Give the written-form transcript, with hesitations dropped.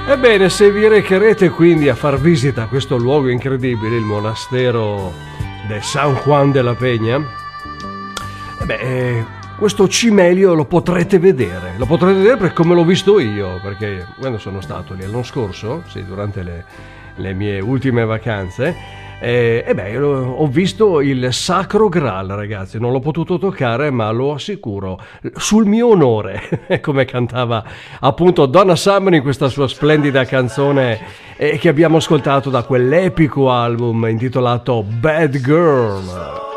Ebbene, se vi recherete quindi a far visita a questo luogo incredibile, il monastero de San Juan de la Peña, questo cimelio lo potrete vedere per come l'ho visto io, perché quando sono stato lì l'anno scorso, sì, durante le mie ultime vacanze, ho visto il Sacro Graal, ragazzi, non l'ho potuto toccare, ma lo assicuro, sul mio onore, come cantava appunto Donna Summer in questa sua splendida canzone che abbiamo ascoltato da quell'epico album intitolato Bad Girl.